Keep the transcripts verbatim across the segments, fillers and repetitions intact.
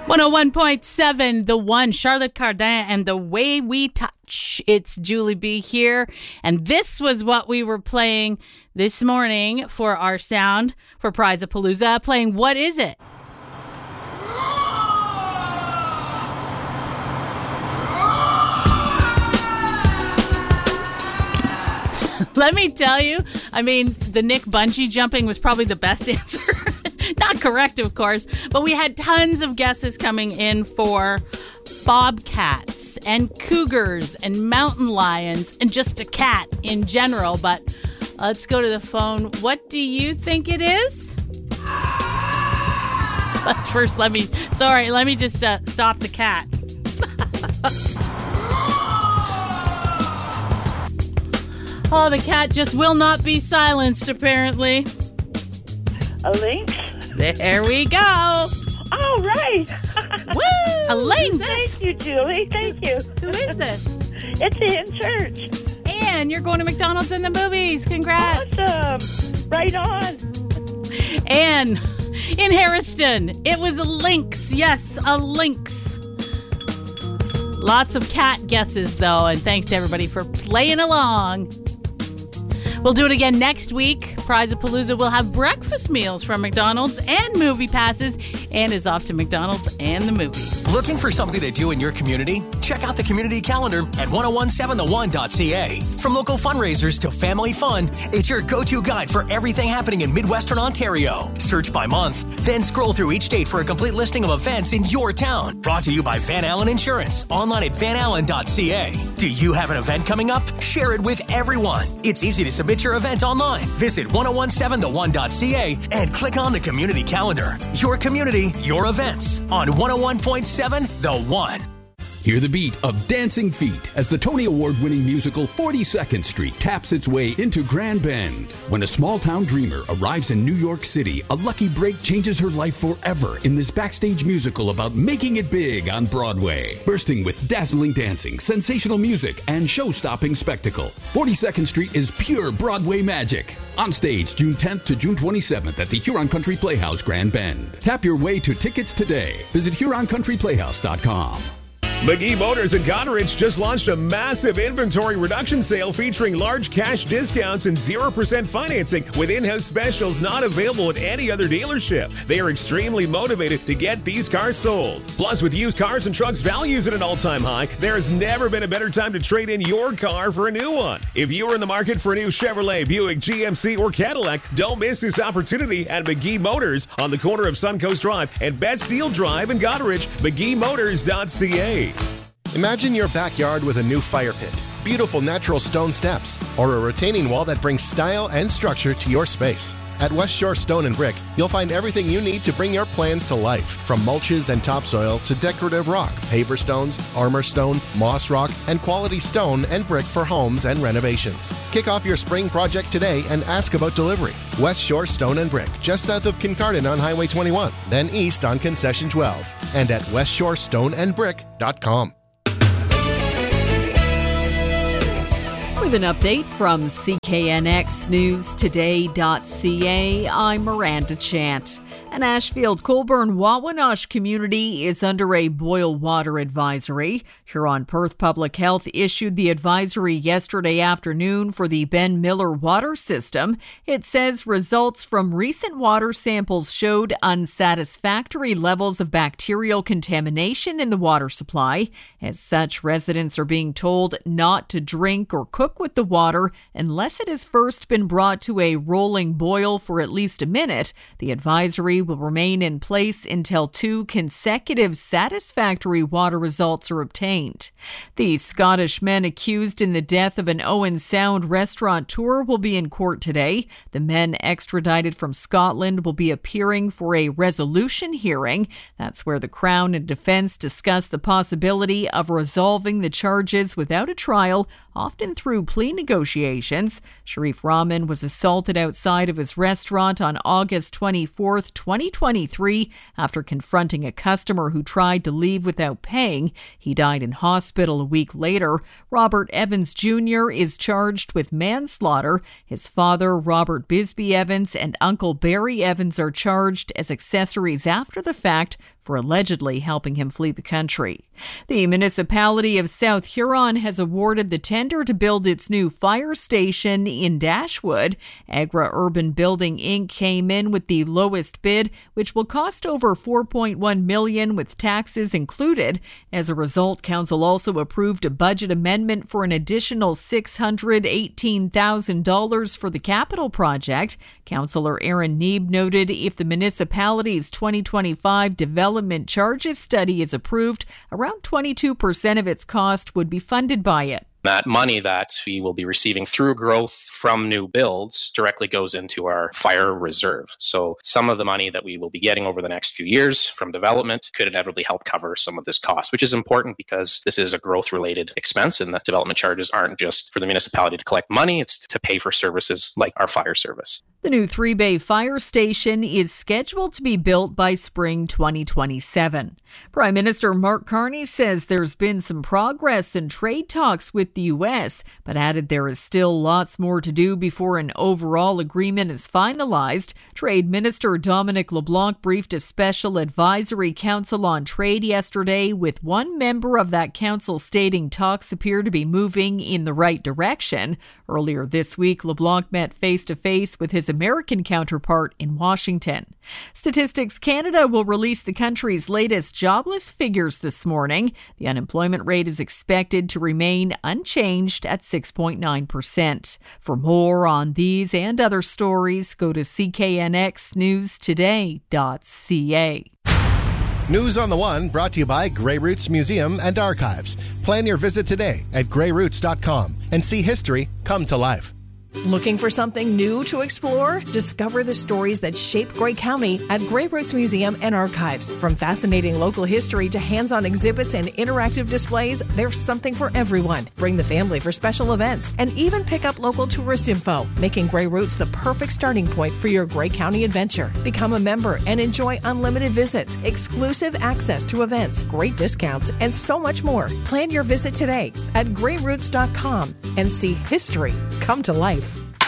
one oh one point seven, The One, Charlotte Cardin and The Way We Touch. It's Julie B here, and this was what we were playing this morning for our sound for Prizapalooza, playing What Is It? Let me tell you, I mean, the Nick bungee jumping was probably the best answer. Not correct, of course, but we had tons of guesses coming in for bobcats and cougars and mountain lions and just a cat in general. But let's go to the phone. What do you think it is? But first, let me, sorry, let me just uh, stop the cat. Oh, the cat just will not be silenced, apparently. A lynx? There we go. All right. Woo! A lynx. Thank you, Julie. Thank you. Who is this? It's in church. Anne, you're going to McDonald's in the movies. Congrats. Awesome. Right on. Anne, in Harrison, it was a lynx. Yes, a lynx. Lots of cat guesses, though, and thanks to everybody for playing along. We'll do it again next week. Prizapalooza will have breakfast meals from McDonald's and movie passes, and is off to McDonald's and the movies. Looking for something to do in your community? Check out the community calendar at ten seventeen the one dot c a. From local fundraisers to family fun, it's your go-to guide for everything happening in Midwestern Ontario. Search by month, then scroll through each date for a complete listing of events in your town. Brought to you by Van Allen Insurance, online at van allen dot c a. Do you have an event coming up? Share it with everyone. It's easy to submit your event online. Visit ten seventeen the one dot c a and click on the community calendar. Your community, your events on one oh one point seven The One. Hear the beat of Dancing Feet as the Tony Award-winning musical forty-second Street taps its way into Grand Bend. When a small-town dreamer arrives in New York City, a lucky break changes her life forever in this backstage musical about making it big on Broadway. Bursting with dazzling dancing, sensational music, and show-stopping spectacle, forty-second Street is pure Broadway magic. On stage June tenth to June twenty-seventh at the Huron Country Playhouse, Grand Bend. Tap your way to tickets today. Visit huron country playhouse dot com. McGee Motors in Goderich just launched a massive inventory reduction sale featuring large cash discounts and zero percent financing with in-house specials not available at any other dealership. They are extremely motivated to get these cars sold. Plus, with used cars and trucks values at an all-time high, there has never been a better time to trade in your car for a new one. If you are in the market for a new Chevrolet, Buick, G M C, or Cadillac, don't miss this opportunity at McGee Motors on the corner of Suncoast Drive and Best Deal Drive in Goderich, mcgee motors dot c a. Imagine your backyard with a new fire pit, beautiful natural stone steps, or a retaining wall that brings style and structure to your space. At West Shore Stone and Brick, you'll find everything you need to bring your plans to life, from mulches and topsoil to decorative rock, paver stones, armor stone, moss rock, and quality stone and brick for homes and renovations. Kick off your spring project today and ask about delivery. West Shore Stone and Brick, just south of Kincardine on Highway twenty-one, then east on Concession twelve, and at west shore stone and brick dot com. With an update from C K N X News Today dot c a, I'm Miranda Chant. An Ashfield-Colborne-Wawanosh community is under a boil water advisory. Huron-Perth Public Health issued the advisory yesterday afternoon for the Ben Miller water system. It says results from recent water samples showed unsatisfactory levels of bacterial contamination in the water supply. As such, residents are being told not to drink or cook with the water unless it has first been brought to a rolling boil for at least a minute. The advisory will remain in place until two consecutive satisfactory water results are obtained. The Scottish men accused in the death of an Owen Sound restaurateur will be in court today. The men extradited from Scotland will be appearing for a resolution hearing. That's where the Crown and defense discuss the possibility of resolving the charges without a trial, often through plea negotiations. Sharif Rahman was assaulted outside of his restaurant on August twenty-fourth, twenty twenty-three after confronting a customer who tried to leave without paying. He died in hospital a week later. Robert Evans Junior is charged with manslaughter. His father, Robert Bisbee Evans, and Uncle Barry Evans are charged as accessories after the fact for allegedly helping him flee the country. The municipality of South Huron has awarded the tender to build its new fire station in Dashwood. Agra Urban Building Incorporated came in with the lowest bid, which will cost over four point one million dollars with taxes included. As a result, council also approved a budget amendment for an additional six hundred eighteen thousand dollars for the capital project. Councillor Aaron Neeb noted if the municipality's twenty twenty-five development charges study is approved, around twenty-two percent of its cost would be funded by it. That money that we will be receiving through growth from new builds directly goes into our fire reserve. So some of the money that we will be getting over the next few years from development could inevitably help cover some of this cost, which is important because this is a growth-related expense and the development charges aren't just for the municipality to collect money, it's to pay for services like our fire service. The new three-bay fire station is scheduled to be built by spring twenty twenty-seven. Prime Minister Mark Carney says there's been some progress in trade talks with the U S, but added there is still lots more to do before an overall agreement is finalized. Trade Minister Dominic LeBlanc briefed a special advisory council on trade yesterday, with one member of that council stating talks appear to be moving in the right direction. Earlier this week, LeBlanc met face-to-face with his American counterpart in Washington. Statistics Canada will release the country's latest jobless figures this morning. The unemployment rate is expected to remain unchanged at six point nine percent. For more on these and other stories, go to c k n x news today dot c a. News on the One brought to you by Grey Roots Museum and Archives. Plan your visit today at grey roots dot com and see history come to life. Looking for something new to explore? Discover the stories that shape Grey County at Grey Roots Museum and Archives. From fascinating local history to hands-on exhibits and interactive displays, there's something for everyone. Bring the family for special events and even pick up local tourist info, making Grey Roots the perfect starting point for your Grey County adventure. Become a member and enjoy unlimited visits, exclusive access to events, great discounts, and so much more. Plan your visit today at grey roots dot com and see history come to life.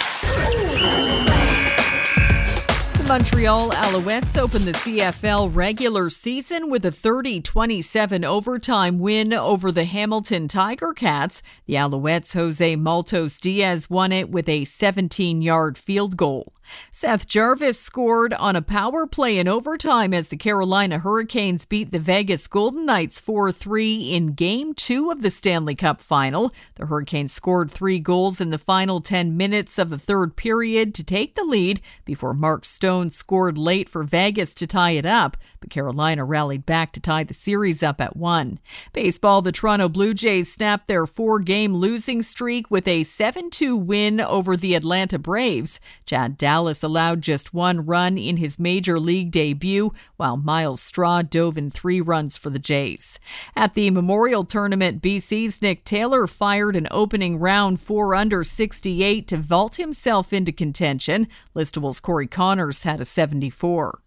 The Montreal Alouettes opened the C F L regular season with a thirty twenty-seven overtime win over the Hamilton Tiger Cats. The Alouettes' Jose Maltos Diaz won it with a seventeen-yard field goal. Seth Jarvis scored on a power play in overtime as the Carolina Hurricanes beat the Vegas Golden Knights four three in Game two of the Stanley Cup Final. The Hurricanes scored three goals in the final ten minutes of the third period to take the lead before Mark Stone scored late for Vegas to tie it up, but Carolina rallied back to tie the series up at one. Baseball, the Toronto Blue Jays snapped their four-game losing streak with a seven two win over the Atlanta Braves. Chad Dallas allowed just one run in his major league debut, while Miles Straw dove in three runs for the Jays. At the Memorial Tournament, B C's Nick Taylor fired an opening round four under sixty-eight to vault himself into contention. Listable's Corey Connors had a seventy-four.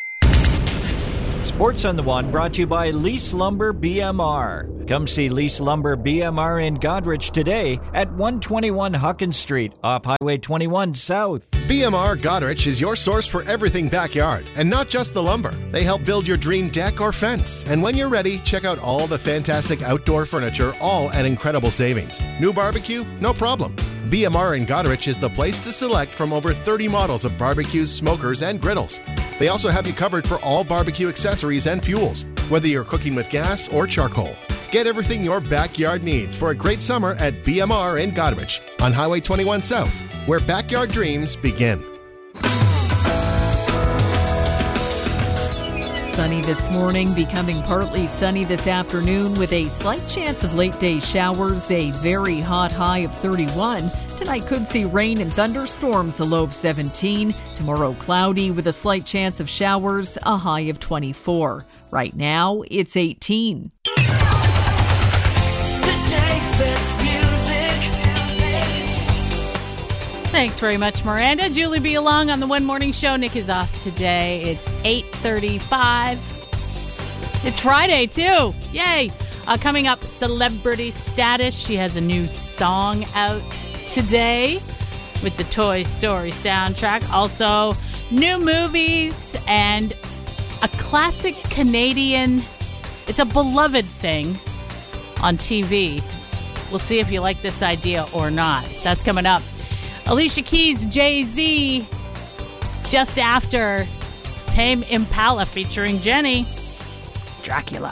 Sports on the One brought to you by Lease Lumber B M R. Come see Lease Lumber B M R in Goderich today at one twenty-one Huckins Street off Highway twenty-one South. B M R Goderich is your source for everything backyard, and not just the lumber. They help build your dream deck or fence. And when you're ready, check out all the fantastic outdoor furniture, all at incredible savings. New barbecue? No problem. B M R in Goderich is the place to select from over thirty models of barbecues, smokers, and griddles. They also have you covered for all barbecue accessories and fuels, whether you're cooking with gas or charcoal. Get everything your backyard needs for a great summer at B M R in Goderich on Highway twenty-one South, where backyard dreams begin. Sunny this morning, becoming partly sunny this afternoon with a slight chance of late-day showers, a very hot high of thirty-one. Tonight could see rain and thunderstorms, a low of seventeen. Tomorrow cloudy with a slight chance of showers, a high of twenty-four. Right now, it's eighteen. Today's best music. Thanks very much, Miranda. Julie B. along on the One Morning Show. Nick is off today. It's eight thirty-five. It's Friday, too. Yay. Uh, coming up, Celebrity Status. She has a new song out today with the Toy Story soundtrack. Also, new movies and a classic Canadian, it's a beloved thing on T V. We'll see if you like this idea or not. That's coming up. Alicia Keys, Jay-Z, just after Tame Impala featuring Jenny. Dracula.